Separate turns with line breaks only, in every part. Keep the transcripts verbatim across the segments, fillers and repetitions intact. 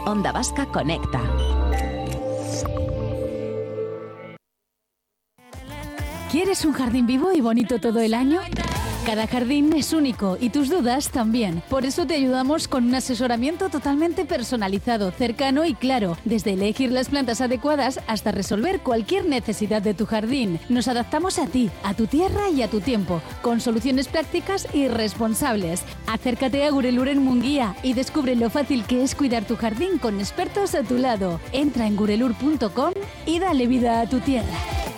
Onda Vasca Conecta.
¿Quieres un jardín vivo y bonito todo el año? Cada jardín es único y tus dudas también. Por eso te ayudamos con un asesoramiento totalmente personalizado, cercano y claro, desde elegir las plantas adecuadas hasta resolver cualquier necesidad de tu jardín. Nos adaptamos a ti, a tu tierra y a tu tiempo, con soluciones prácticas y responsables. Acércate a Gurelur en Munguía y descubre lo fácil que es cuidar tu jardín con expertos a tu lado. Entra en gurelur punto com y dale vida a tu tierra.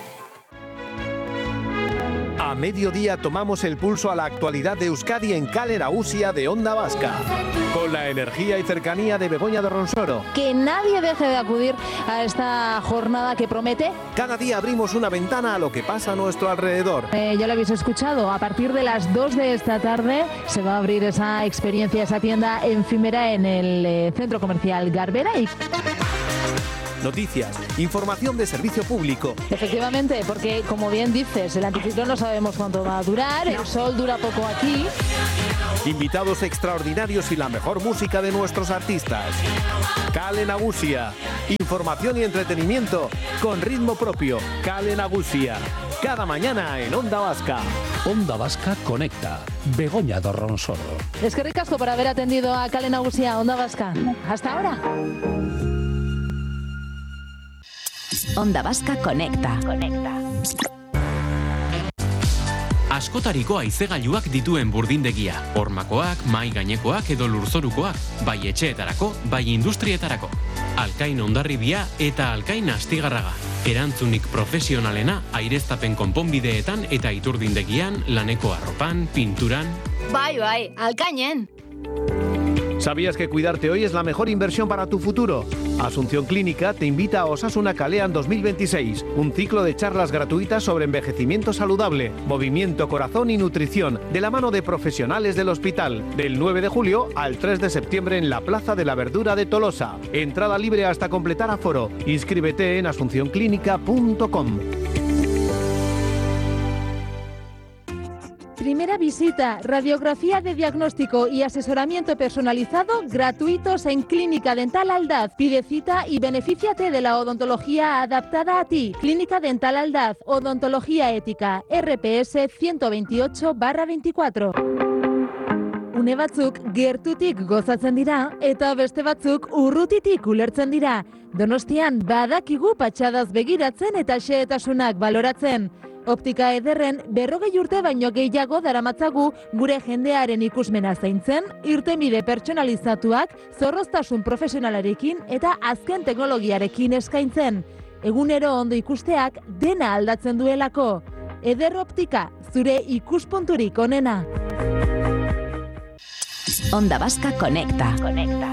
A mediodía tomamos el pulso a la actualidad de Euskadi en Kale Nagusia de Onda Vasca. Con la energía y cercanía de Begoña de Ronsoro.
Que nadie deje de acudir a esta jornada que promete.
Cada día abrimos una ventana a lo que pasa a nuestro alrededor.
Eh, ya lo habéis escuchado, a partir de las dos de esta tarde se va a abrir esa experiencia, esa tienda efímera en el eh, centro comercial Garbera. Y...
noticias, información de servicio público.
Efectivamente, porque como bien dices, el anticiclón no sabemos cuánto va a durar, el sol dura poco aquí.
Invitados extraordinarios y la mejor música de nuestros artistas. Kale Nagusia, información y entretenimiento con ritmo propio. Kale Nagusia, cada mañana en Onda Vasca.
Onda Vasca Conecta. Begoña de Ronsoro.
Es que ricasco por haber atendido a Kale Nagusia, Onda Vasca. Hasta ahora.
Onda Vasca Conecta. Conecta.
Askotariko haizegailuak dituen burdindegia. Hormakoak, mai gainekoak edo lurzorukoak. Bai etxeetarako, bai industrietarako. Alkain Hondarribia eta Alkain Astigarraga. Erantzunik profesionalena aireztapen konponbideetan eta iturdindegian, laneko arropan, pinturan.
Bai, bai, Alkainen.
¿Sabías que cuidarte hoy es la mejor inversión para tu futuro? Asunción Clínica te invita a Osasuna Kalean dos mil veintiséis, un ciclo de charlas gratuitas sobre envejecimiento saludable, movimiento, corazón y nutrición, de la mano de profesionales del hospital, del nueve de julio al tres de septiembre en la Plaza de la Verdura de Tolosa. Entrada libre hasta completar aforo. Inscríbete en asunción clínica punto com.
Primera visita, radiografía de diagnóstico y asesoramiento personalizado gratuitos en Clínica Dental Aldaz. Pide cita y benefíciate de la odontología adaptada a ti. Clínica Dental Aldaz, odontología ética, R P S ciento veintiocho barra veinticuatro. Une batzuk gertutik gozatzen dira eta beste batzuk urrutitik ulertzen dira. Donostian badakigu patxadaz begiratzen eta xehetasunak baloratzen. Optika ederren berrogei urte baino gehiago daramatzagu gure jendearen ikusmena zaintzen, irtenbide pertsonalizatuak, zorroztasun profesionalarekin eta azken teknologiarekin eskaintzen. Egunero ondo ikusteak dena aldatzen duelako. Eder Optika, zure ikuspunturik onena.
Onda Vasca Conecta. Conecta.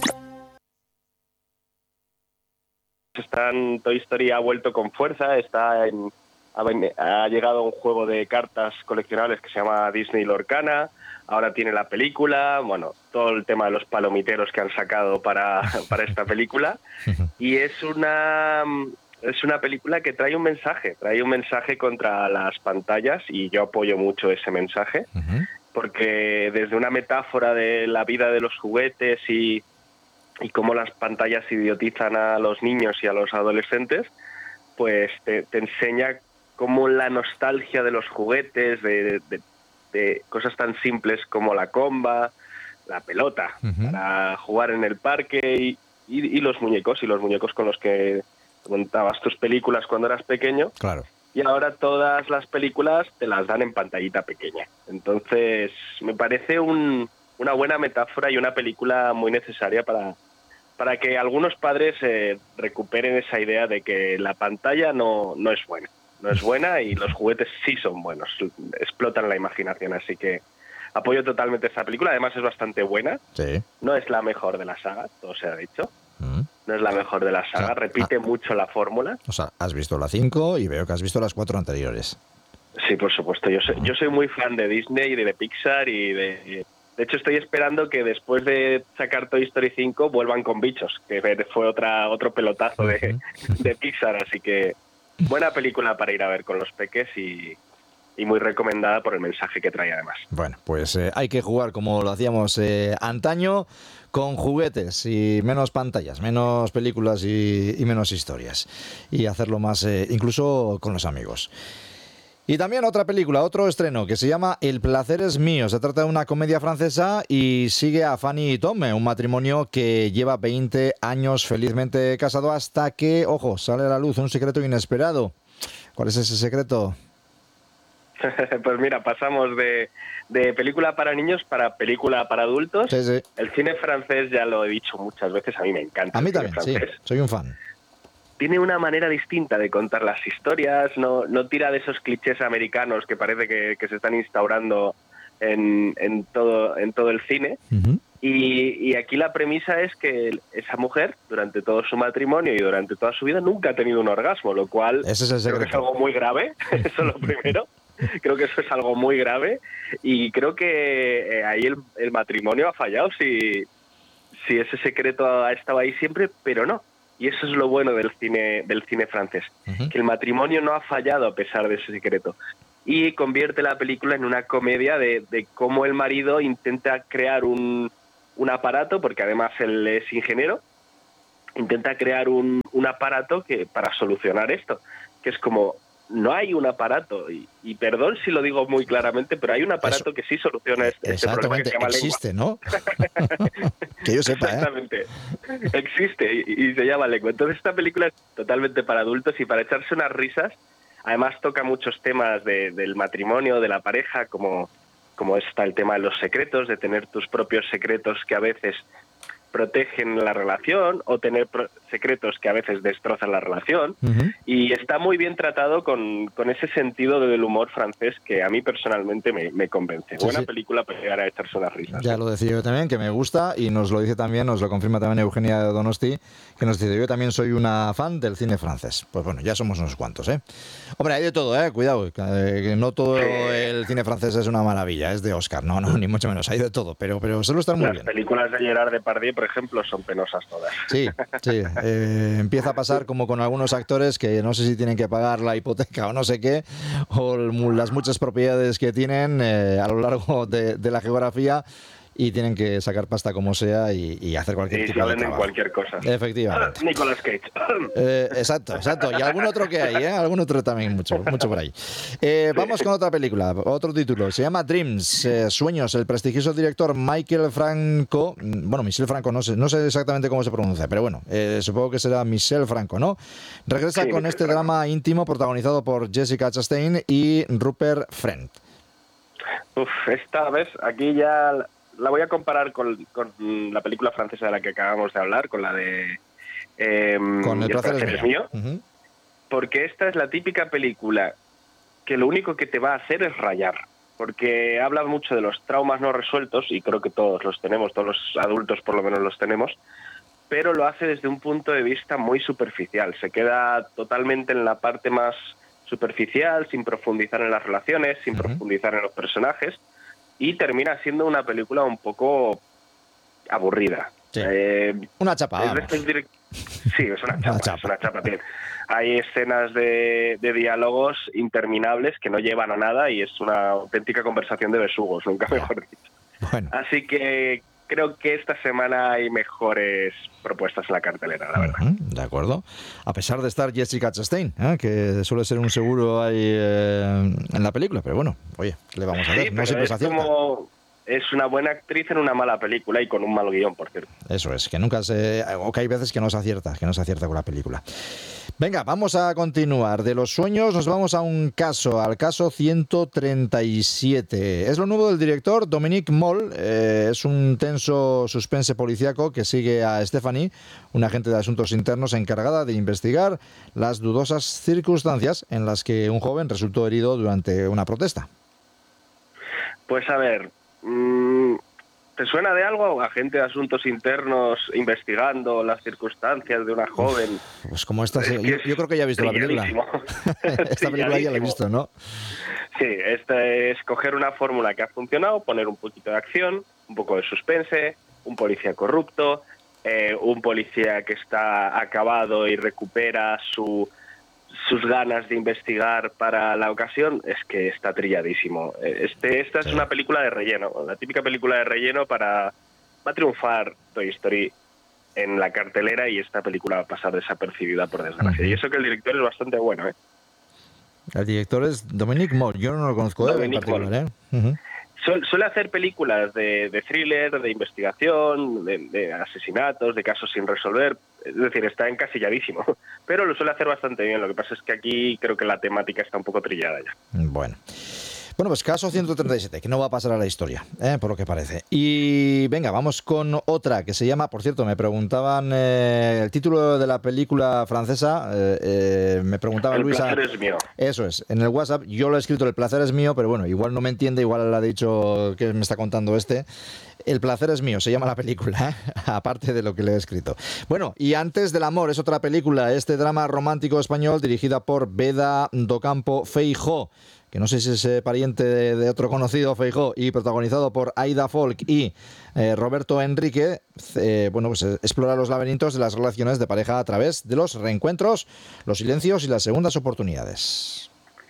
Están, Toy Story ha vuelto con fuerza, está en... Ha llegado un juego de cartas coleccionables que se llama Disney Lorcana, ahora tiene la película, bueno, todo el tema de los palomiteros que han sacado para, para esta película, y es una, es una película que trae un mensaje, trae un mensaje contra las pantallas, y yo apoyo mucho ese mensaje, porque desde una metáfora de la vida de los juguetes y, y cómo las pantallas idiotizan a los niños y a los adolescentes, pues te, te enseña cómo la nostalgia de los juguetes, de, de, de cosas tan simples como la comba, la pelota, uh-huh. para jugar en el parque, y, y, y los muñecos, y los muñecos con los que montabas tus películas cuando eras pequeño.
Claro.
Y ahora todas las películas te las dan en pantallita pequeña. Entonces, me parece un, una buena metáfora y una película muy necesaria para... para que algunos padres eh, recuperen esa idea de que la pantalla no, no es buena. No es buena y los juguetes sí son buenos, explotan la imaginación, así que apoyo totalmente esta película. Además es bastante buena,
sí.
No es la mejor de la saga, todo se ha dicho,
mm.
no es la mejor de la saga, o sea, repite
ah,
mucho la fórmula.
O sea, has visto la cinco y veo que has visto las cuatro anteriores.
Sí, por supuesto, yo soy, yo soy muy fan de Disney y de Pixar y de... De hecho, estoy esperando que después de sacar Toy Story cinco vuelvan con Bichos, que fue otra otro pelotazo de, de Pixar, así que buena película para ir a ver con los peques y, y muy recomendada por el mensaje que trae además.
Bueno, pues eh, hay que jugar como lo hacíamos eh, antaño, con juguetes y menos pantallas, menos películas y, y menos historias. Y hacerlo más, eh, incluso con los amigos. Y también otra película, otro estreno, que se llama El placer es mío. Se trata de una comedia francesa y sigue a Fanny y Tom, un matrimonio que lleva veinte años felizmente casado hasta que, ojo, sale a la luz un secreto inesperado. ¿Cuál es ese secreto?
Pues mira, pasamos de, de película para niños para película para adultos.
Sí, sí.
El cine francés, ya lo he dicho muchas veces, a mí me encanta.
A mí
el cine
también,
francés.
sí, soy un fan.
Tiene una manera distinta de contar las historias, no, no tira de esos clichés americanos que parece que, que se están instaurando en, en, todo, en todo el cine. Uh-huh. Y, y aquí la premisa es que esa mujer, durante todo su matrimonio y durante toda su vida, nunca ha tenido un orgasmo, lo cual
Ese es el
creo que es algo muy grave, eso es lo primero. Creo que eso es algo muy grave y creo que eh, ahí el, el matrimonio ha fallado si, si ese secreto ha estado ahí siempre, pero no. Y eso es lo bueno del cine, del cine francés, uh-huh. que el matrimonio no ha fallado a pesar de ese secreto. Y convierte la película en una comedia de, de cómo el marido intenta crear un, un aparato, porque además él es ingeniero, intenta crear un, un aparato que para solucionar esto, que es como... No hay un aparato, y, y perdón si lo digo muy claramente, pero hay un aparato Eso, que sí soluciona este, este problema que se llama
existe,
lengua.
¿No? Que yo sepa,
Exactamente. ¿eh? Existe y, y se llama lengua. Entonces esta película es totalmente para adultos y para echarse unas risas. Además toca muchos temas de, del matrimonio, de la pareja, como, como está el tema de los secretos, de tener tus propios secretos que a veces protegen la relación o tener pro- secretos que a veces destrozan la relación. Uh-huh. Y está muy bien tratado con, con ese sentido del humor francés que a mí personalmente me, me convence. Sí, Buena sí. película para llegar a echarse unas risas.
Ya lo decía yo también, que me gusta, y nos lo dice también, nos lo confirma también Eugenia Donosti, que nos dice, yo también soy una fan del cine francés. Pues bueno, ya somos unos cuantos, ¿eh? Hombre, hay de todo, ¿eh? Cuidado, que no todo sí. el cine francés es una maravilla, es de Oscar, no, no, ni mucho menos, hay de todo, pero, pero suele estar muy
Las
bien.
Las películas de Gerard Depardieu, por ejemplo, son penosas todas.
Sí, sí. Eh, empieza a pasar como con algunos actores que no sé si tienen que pagar la hipoteca o no sé qué, o las muchas propiedades que tienen eh, a lo largo de, de la geografía y tienen que sacar pasta como sea y, y hacer cualquier
y
tipo de trabajo.
en cualquier cosa.
Efectivamente.
Ah, Nicolas Cage.
Eh, exacto, exacto. Y algún otro que hay, ¿eh? Algún otro también, mucho, mucho por ahí. Eh, vamos con otra película, otro título. Se llama Dreams, eh, Sueños. El prestigioso director Michael Franco, bueno, Michel Franco, no sé, no sé exactamente cómo se pronuncia, pero bueno, eh, supongo que será Michel Franco, ¿no? Regresa sí, con este Franco. drama íntimo protagonizado por Jessica Chastain y Rupert Friend.
Uf, esta vez aquí ya... La voy a comparar con, con la película francesa de la que acabamos de hablar, con la de... Eh,
con El placer es mío.
Uh-huh. Porque esta es la típica película que lo único que te va a hacer es rayar. Porque habla mucho de los traumas no resueltos, y creo que todos los tenemos, todos los adultos por lo menos los tenemos, pero lo hace desde un punto de vista muy superficial. Se queda totalmente en la parte más superficial, sin profundizar en las relaciones, sin uh-huh. profundizar en los personajes, y termina siendo una película un poco aburrida.
Sí. Eh, una chapa.
Es direct... Sí, es una chapa. una chapa. Es una chapa tío. Hay escenas de, de diálogos interminables que no llevan a nada y es una auténtica conversación de besugos, nunca mejor dicho.
Bueno.
Así que creo que esta semana hay mejores propuestas en la cartelera, la verdad.
Uh-huh, de acuerdo. A pesar de estar Jessica Chastain, ¿eh? Que suele ser un seguro ahí eh, en la película, pero bueno, oye, ¿qué le vamos a ver?
Sí,
no siempre
es
se acierta.
Como... Es una buena actriz en una mala película y con un mal guión, por cierto.
Eso es, que nunca se... o que hay veces que no se acierta, que no se acierta con la película. Venga, vamos a continuar. De los sueños nos vamos a un caso, al caso ciento treinta y siete. Es lo nuevo del director Dominique Moll. Eh, es un tenso suspense policíaco que sigue a Stephanie, una agente de asuntos internos encargada de investigar las dudosas circunstancias en las que un joven resultó herido durante una protesta.
Pues a ver... ¿Te suena de algo? Agente de asuntos internos investigando las circunstancias de una joven.
Uf, pues como esta, es yo, yo creo que ya he visto la película. Esta película ya la he visto, ¿no?
Sí, este es coger una fórmula que ha funcionado, poner un poquito de acción, un poco de suspense, un policía corrupto, eh, un policía que está acabado y recupera su sus ganas de investigar para la ocasión, es que está trilladísimo. Este, esta es una película de relleno, la típica película de relleno para... Va a triunfar Toy Story en la cartelera y esta película va a pasar desapercibida, por desgracia. Uh-huh. Y eso que el director es bastante bueno, ¿eh?
El director es Dominic Moore, yo no lo conozco de en particular, ¿eh? Uh-huh.
Suele hacer películas de, de thriller, de investigación, de, de asesinatos, de casos sin resolver. Es decir, está encasilladísimo. Pero lo suele hacer bastante bien. Lo que pasa es que aquí creo que la temática está un poco trillada ya.
Bueno. Bueno, pues caso ciento treinta y siete, que no va a pasar a la historia, ¿eh? Por lo que parece. Y venga, vamos con otra que se llama, por cierto, me preguntaban eh, el título de la película francesa, eh, eh, me preguntaba Luisa.
El placer es mío.
Eso es, en el WhatsApp yo lo he escrito, el placer es mío, pero bueno, igual no me entiende, igual le ha dicho que me está contando este. El placer es mío, se llama la película, ¿eh? Aparte de lo que le he escrito. Bueno, y Antes del amor es otra película, este drama romántico español dirigida por Beda Docampo Feijó, que no sé si es pariente de, de otro conocido, Feijó, y protagonizado por Aida Folk y eh, Roberto Enrique. Eh, bueno, pues eh, explora los laberintos de las relaciones de pareja a través de los reencuentros, los silencios y las segundas oportunidades.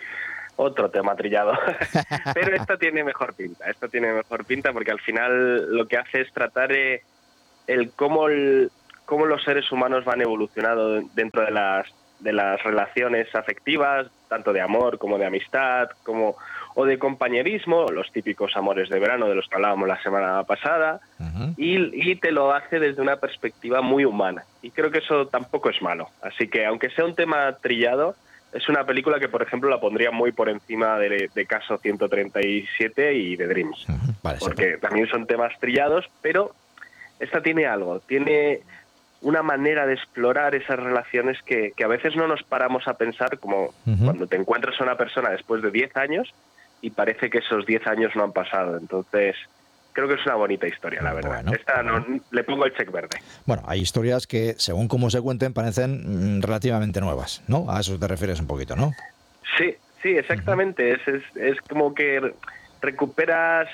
Otro tema trillado. Pero esta tiene mejor pinta, esta tiene mejor pinta porque al final lo que hace es tratar eh, el cómo, el cómo los seres humanos van evolucionando dentro de las de las relaciones afectivas, tanto de amor como de amistad, como o de compañerismo, los típicos amores de verano de los que hablábamos la semana pasada, uh-huh. y, y te lo hace desde una perspectiva muy humana. Y creo que eso tampoco es malo. Así que, aunque sea un tema trillado, es una película que, por ejemplo, la pondría muy por encima de, de Caso ciento treinta y siete y de Dreams. Uh-huh. Vale, porque sí. También son temas trillados, pero esta tiene algo, tiene una manera de explorar esas relaciones que, que a veces no nos paramos a pensar, como uh-huh. cuando te encuentras a una persona después de diez años y parece que esos diez años no han pasado. Entonces, creo que es una bonita historia, la verdad. Bueno, Esta no, le pongo el check verde.
Bueno, hay historias que, según cómo se cuenten, parecen relativamente nuevas, ¿no? A eso te refieres un poquito, ¿no?
Sí, sí, exactamente. Uh-huh. es, es, es como que recuperas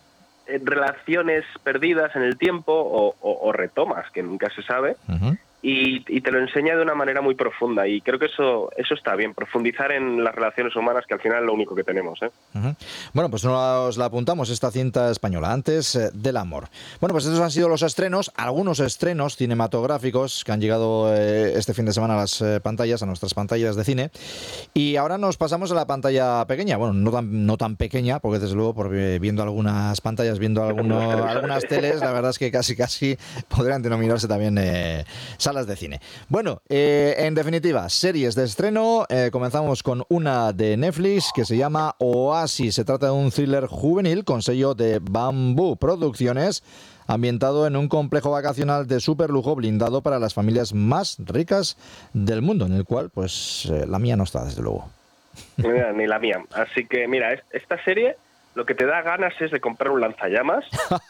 relaciones perdidas en el tiempo o, o, o retomas, que nunca se sabe, uh-huh. y, y te lo enseña de una manera muy profunda, y creo que eso eso está bien, profundizar en las relaciones humanas, que al final es lo único que tenemos, ¿eh?
Uh-huh. Bueno, pues nos la apuntamos, esta cinta española, Antes eh, del amor. Bueno, pues estos han sido los estrenos, algunos estrenos cinematográficos que han llegado eh, este fin de semana a las eh, pantallas, a nuestras pantallas de cine, y ahora nos pasamos a la pantalla pequeña, bueno, no tan, no tan pequeña, porque desde luego, por, eh, viendo algunas pantallas, viendo alguno, algunas teles, la verdad es que casi casi podrían denominarse también eh, salas de cine. Bueno, eh, en definitiva, series de estreno, eh, comenzamos con una de Netflix que se llama Oasis. Se trata de un thriller juvenil con sello de Bamboo Producciones, ambientado en un complejo vacacional de superlujo blindado para las familias más ricas del mundo, en el cual, pues, eh, la mía no está, desde luego.
Mira, ni la mía. Así que, mira, esta serie lo que te da ganas es de comprar un lanzallamas.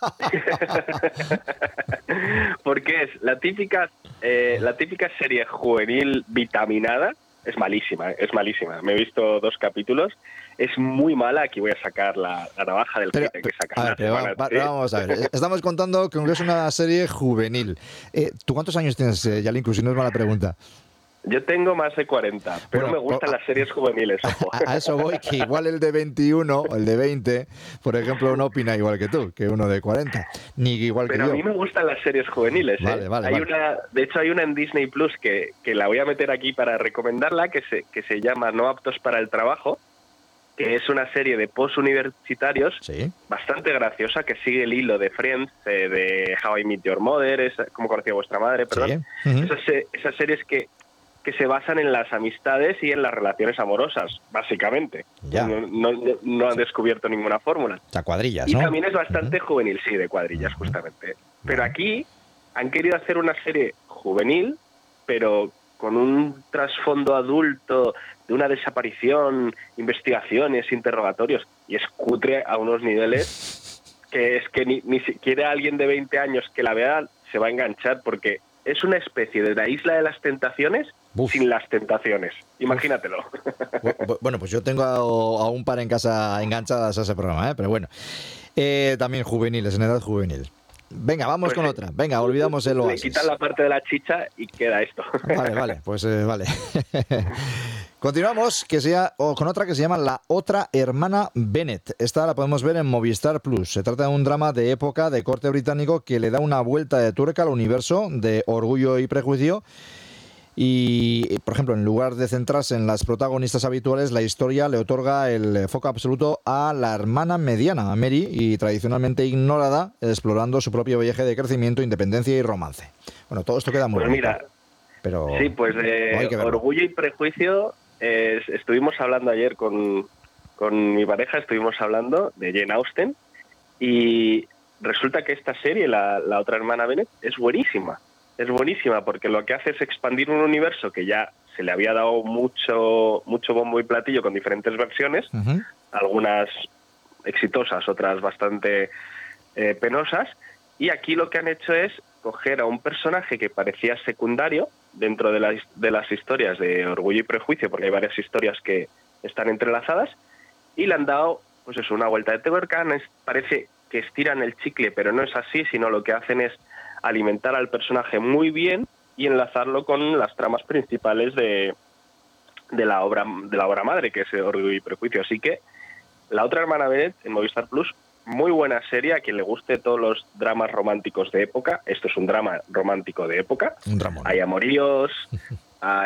Porque es la típica, eh, la típica serie juvenil vitaminada. Es malísima, es malísima. Me he visto dos capítulos. Es muy mala. Aquí voy a sacar la, la navaja del
pero,
que saca.
A ver, pero va, va, vamos a ver. Estamos contando que es una serie juvenil. Eh, ¿Tú cuántos años tienes, eh, Yalinku? Si no es mala pregunta.
Yo tengo más de cuarenta, pero bueno, me gustan por, las series juveniles. Ojo.
A, a eso voy, que igual el de veintiuno o el de veinte, por ejemplo, no opina igual que tú, que uno de cuarenta, ni igual
pero
que yo.
Pero a mí me gustan las series juveniles.
Vale,
¿eh?
vale,
hay
vale.
Una, de hecho, hay una en Disney Plus que, que la voy a meter aquí para recomendarla, que se, que se llama No aptos para el trabajo, que es una serie de postuniversitarios,
¿sí?,
bastante graciosa, que sigue el hilo de Friends, eh, de How I Met Your Mother, es, como conocía vuestra madre, perdón.
¿Sí? Uh-huh.
Esas, esas series que que se basan en las amistades y en las relaciones amorosas, básicamente.
Ya.
No, no, no han descubierto ninguna fórmula.
O sea, cuadrillas,
y
¿no?
también es bastante uh-huh. juvenil, sí, de cuadrillas, uh-huh. justamente. Pero aquí han querido hacer una serie juvenil, pero con un trasfondo adulto de una desaparición, investigaciones, interrogatorios, y es cutre a unos niveles que es que ni, ni siquiera alguien de veinte años que la vea se va a enganchar, porque es una especie de la isla de las tentaciones, Uf. sin las tentaciones. Imagínatelo.
Bueno, pues yo tengo a, a un par en casa enganchadas a ese programa, ¿eh? Pero bueno. Eh, también juveniles, en edad juvenil. Venga, vamos pues con sí. otra. Venga, olvidamos el Oasis.
Le quitan la parte de la chicha y queda esto.
Vale, vale, pues eh, vale. Continuamos que sea, o con otra que se llama La otra hermana Bennett. Esta la podemos ver en Movistar Plus. Se trata de un drama de época de corte británico que le da una vuelta de tuerca al universo de Orgullo y Prejuicio. Y, por ejemplo, en lugar de centrarse en las protagonistas habituales, la historia le otorga el foco absoluto a la hermana mediana, a Mary, y tradicionalmente ignorada, explorando su propio viaje de crecimiento, independencia y romance. Bueno, todo esto queda muy
Pues
bonito,
mira,
pero
sí, pues de Orgullo y Prejuicio eh, estuvimos hablando ayer con, con mi pareja, estuvimos hablando de Jane Austen y resulta que esta serie, la, la otra hermana Bennett, es buenísima. Es buenísima porque lo que hace es expandir un universo que ya se le había dado mucho, mucho bombo y platillo con diferentes versiones, uh-huh. algunas exitosas, otras bastante eh, penosas, y aquí lo que han hecho es coger a un personaje que parecía secundario dentro de, la, de las historias de Orgullo y Prejuicio, porque hay varias historias que están entrelazadas, y le han dado pues eso, una vuelta de tuerca. Parece que estiran el chicle, pero no es así, sino lo que hacen es alimentar al personaje muy bien y enlazarlo con las tramas principales de, de la obra de la obra madre, que es Orgullo y Prejuicio. Así que La otra hermana Bennett en Movistar Plus, muy buena serie. A quien le guste todos los dramas románticos de época, esto es un drama romántico de época.
Un dramón.
Hay amoríos, hay